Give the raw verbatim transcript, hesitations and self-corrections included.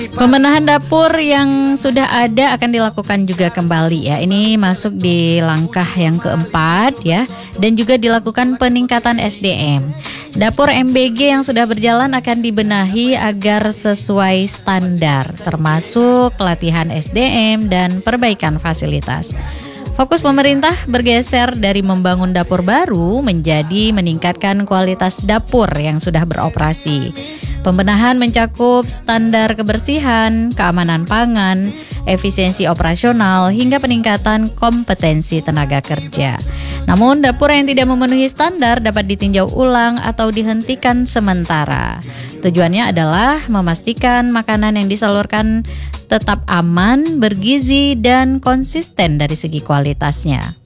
Pembenahan dapur yang sudah ada akan dilakukan juga kembali ya. Ini masuk di langkah yang keempat ya. Dan juga dilakukan peningkatan S D M. Dapur M B G yang sudah berjalan akan dibenahi agar sesuai standar, termasuk pelatihan S D M dan perbaikan fasilitas. Fokus pemerintah bergeser dari membangun dapur baru menjadi meningkatkan kualitas dapur yang sudah beroperasi. Pembenahan mencakup standar kebersihan, keamanan pangan, efisiensi operasional, hingga peningkatan kompetensi tenaga kerja. Namun, dapur yang tidak memenuhi standar dapat ditinjau ulang atau dihentikan sementara. Tujuannya adalah memastikan makanan yang disalurkan tetap aman, bergizi, dan konsisten dari segi kualitasnya.